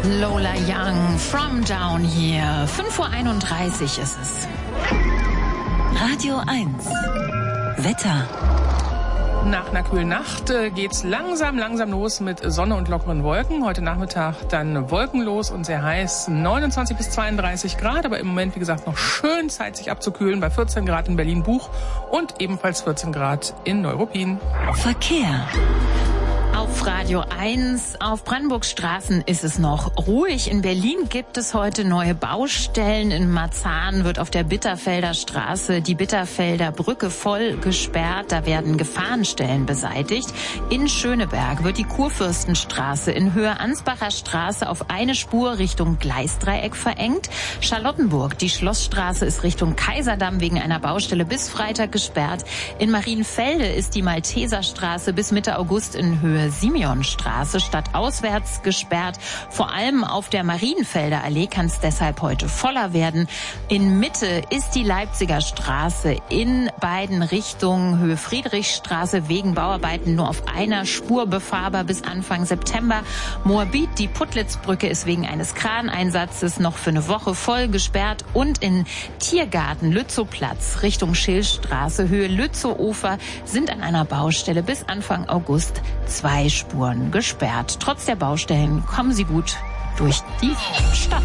Lola Young, From Down Here. 5:31 Uhr ist es. Radio 1. Wetter. Nach einer kühlen Nacht geht's langsam los mit Sonne und lockeren Wolken. Heute Nachmittag dann wolkenlos und sehr heiß, 29 bis 32 Grad. Aber im Moment, wie gesagt, noch schön Zeit, sich abzukühlen bei 14 Grad in Berlin-Buch und ebenfalls 14 Grad in Neuruppin. Verkehr. Auf Radio 1, auf Brandenburgs Straßen ist es noch ruhig. In Berlin gibt es heute neue Baustellen. In Marzahn wird auf der Bitterfelder Straße die Bitterfelder Brücke voll gesperrt. Da werden Gefahrenstellen beseitigt. In Schöneberg wird die Kurfürstenstraße in Höhe Ansbacher Straße auf eine Spur Richtung Gleisdreieck verengt. Charlottenburg, die Schlossstraße ist Richtung Kaiserdamm wegen einer Baustelle bis Freitag gesperrt. In Marienfelde ist die Malteserstraße bis Mitte August in Höhe Simeonstraße stadtauswärts gesperrt. Vor allem auf der Marienfelder Allee kann es deshalb heute voller werden. In Mitte ist die Leipziger Straße in beiden Richtungen Höhe Friedrichstraße wegen Bauarbeiten nur auf einer Spur befahrbar bis Anfang September. Moabit, die Puttlitzbrücke ist wegen eines Kraneinsatzes noch für eine Woche voll gesperrt. Und in Tiergarten Lützowplatz Richtung Schillstraße Höhe Lützow-Ufer sind an einer Baustelle bis Anfang August 2 Spuren gesperrt. Trotz der Baustellen kommen sie gut durch die Stadt.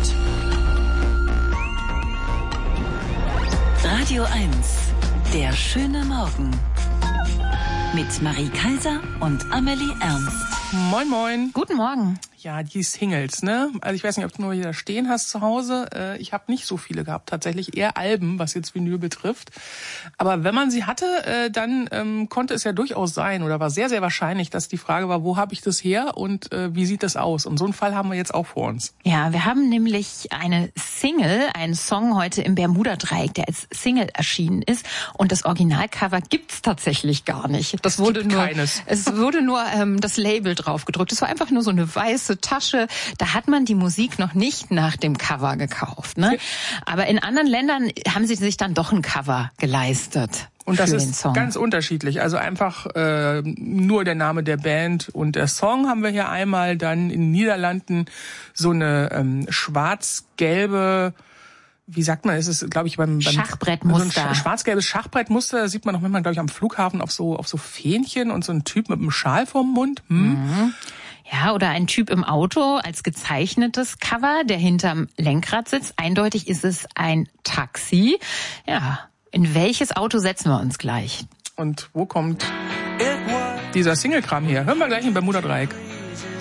Radio 1. Der schöne Morgen. Mit Marie Kaiser und Amelie Ernst. Moin, moin. Guten Morgen. Ja, die Singles, ne? Also ich weiß nicht, ob du nur hier stehen hast zu Hause. Ich habe nicht so viele gehabt, tatsächlich eher Alben, was jetzt Vinyl betrifft. Aber wenn man sie hatte, dann konnte es ja durchaus sein oder war sehr, sehr wahrscheinlich, dass die Frage war, wo habe ich das her und wie sieht das aus? Und so einen Fall haben wir jetzt auch vor uns. Ja, wir haben nämlich eine Single, einen Song heute im Bermuda-Dreieck, der als Single erschienen ist. Und das Originalcover gibt's tatsächlich gar nicht. Es wurde nur das Label drauf gedrückt. Es war einfach nur so eine weiße Tasche. Da hat man die Musik noch nicht nach dem Cover gekauft, ne? Aber in anderen Ländern haben sie sich dann doch ein Cover geleistet. Und das ist ganz unterschiedlich. Also einfach nur der Name der Band und der Song haben wir hier einmal. Dann in den Niederlanden so eine schwarz-gelbe, wie sagt man, ist es, glaube ich, beim Schachbrettmuster. So ein schwarz-gelbes Schachbrettmuster, das sieht man auch manchmal, glaube ich, am Flughafen auf so Fähnchen und so ein Typ mit einem Schal vorm Mund. Mhm. Ja, oder ein Typ im Auto als gezeichnetes Cover, der hinterm Lenkrad sitzt. Eindeutig ist es ein Taxi. Ja, in welches Auto setzen wir uns gleich? Und wo kommt dieser Single-Kram her? Hören wir gleich im Bermuda-Dreieck.